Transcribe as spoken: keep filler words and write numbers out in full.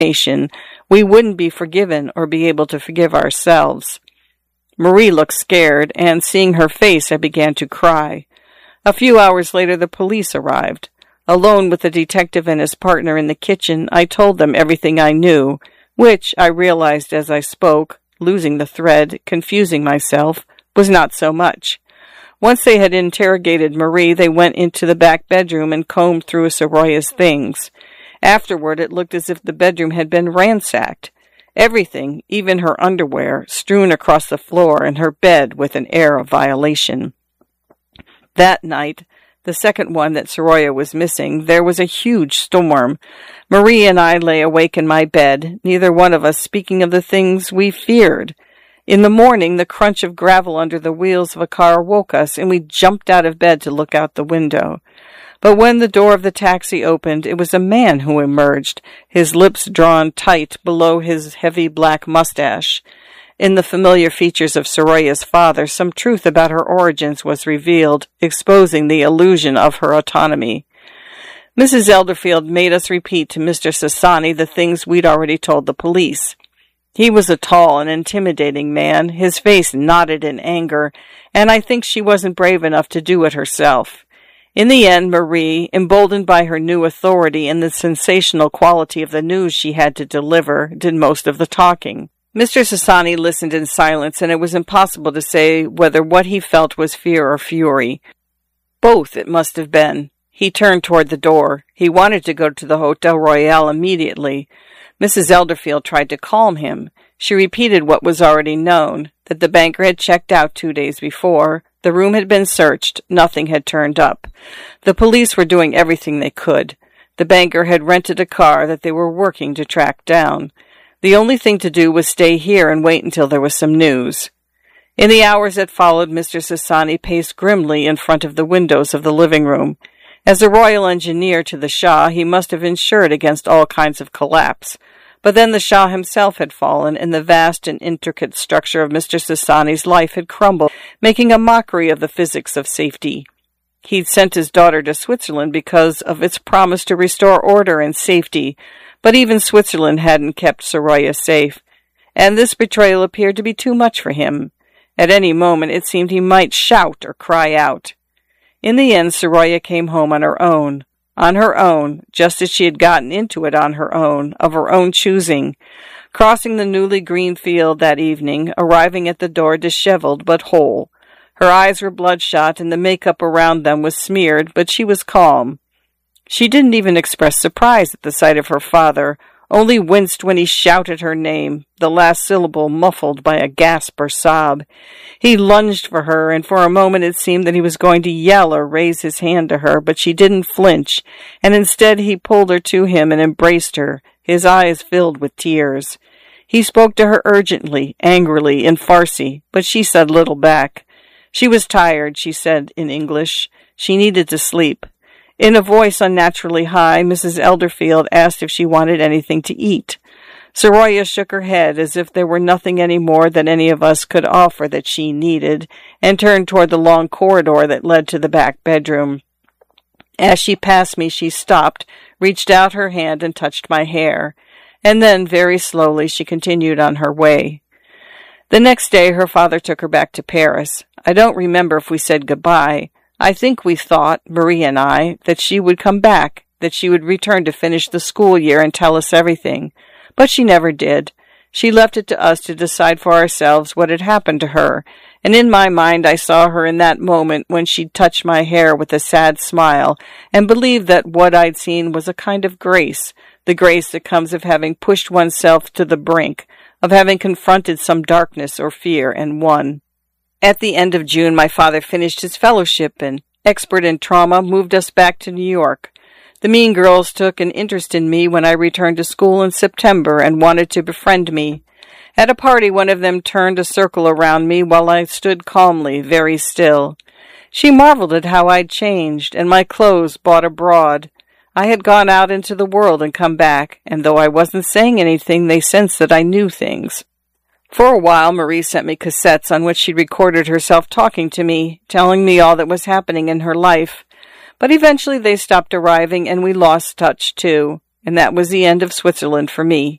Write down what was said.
nation, we wouldn't be forgiven or be able to forgive ourselves. Marie looked scared, and seeing her face, I began to cry. A few hours later, the police arrived. Alone with the detective and his partner in the kitchen, I told them everything I knew, which, I realized as I spoke, losing the thread, confusing myself, was not so much. Once they had interrogated Marie, they went into the back bedroom and combed through Soroya's things. Afterward, it looked as if the bedroom had been ransacked. Everything, even her underwear, strewn across the floor and her bed with an air of violation. That night, the second one that Soroya was missing, there was a huge storm. Marie and I lay awake in my bed, neither one of us speaking of the things we feared. In the morning, the crunch of gravel under the wheels of a car woke us, and we jumped out of bed to look out the window. But when the door of the taxi opened, it was a man who emerged, his lips drawn tight below his heavy black mustache. In the familiar features of Soroya's father, some truth about her origins was revealed, exposing the illusion of her autonomy. Missus Elderfield made us repeat to Mister Sassani the things we'd already told the police. He was a tall and intimidating man, his face knotted in anger, and I think she wasn't brave enough to do it herself. In the end, Marie, emboldened by her new authority and the sensational quality of the news she had to deliver, did most of the talking. Mister Sassani listened in silence, and it was impossible to say whether what he felt was fear or fury. Both, it must have been. He turned toward the door. He wanted to go to the Hotel Royal immediately. Missus Elderfield tried to calm him. She repeated what was already known, that the banker had checked out two days before. The room had been searched. Nothing had turned up. The police were doing everything they could. The banker had rented a car that they were working to track down. The only thing to do was stay here and wait until there was some news. In the hours that followed, Mister Sassani paced grimly in front of the windows of the living room. As a royal engineer to the Shah, he must have insured against all kinds of collapse. But then the Shah himself had fallen, and the vast and intricate structure of Mister Sassani's life had crumbled, making a mockery of the physics of safety. He'd sent his daughter to Switzerland because of its promise to restore order and safety, but even Switzerland hadn't kept Soroya safe, and this betrayal appeared to be too much for him. At any moment it seemed he might shout or cry out. In the end, Soroya came home on her own. On her own, just as she had gotten into it on her own, of her own choosing, crossing the newly green field that evening, arriving at the door disheveled but whole. Her eyes were bloodshot, and the makeup around them was smeared, but she was calm. She didn't even express surprise at the sight of her father, only winced when he shouted her name, the last syllable muffled by a gasp or sob. He lunged for her, and for a moment it seemed that he was going to yell or raise his hand to her, but she didn't flinch, and instead he pulled her to him and embraced her, his eyes filled with tears. He spoke to her urgently, angrily, in Farsi, but she said little back. She was tired, she said in English. She needed to sleep. In a voice unnaturally high, Missus Elderfield asked if she wanted anything to eat. Soroya shook her head as if there were nothing any more that any of us could offer that she needed, and turned toward the long corridor that led to the back bedroom. As she passed me, she stopped, reached out her hand, and touched my hair, and then, very slowly, she continued on her way. The next day, her father took her back to Paris. I don't remember if we said goodbye. I think we thought, Marie and I, that she would come back, that she would return to finish the school year and tell us everything. But she never did. She left it to us to decide for ourselves what had happened to her, and in my mind I saw her in that moment when she touched my hair with a sad smile, and believed that what I'd seen was a kind of grace, the grace that comes of having pushed oneself to the brink, of having confronted some darkness or fear and won. At the end of June, my father finished his fellowship and, expert in trauma, moved us back to New York. The mean girls took an interest in me when I returned to school in September and wanted to befriend me. At a party, one of them turned a circle around me while I stood calmly, very still. She marveled at how I'd changed, and my clothes bought abroad. I had gone out into the world and come back, and though I wasn't saying anything, they sensed that I knew things. For a while, Marie sent me cassettes on which she recorded herself talking to me, telling me all that was happening in her life. But eventually they stopped arriving, and we lost touch, too. And that was the end of Switzerland for me.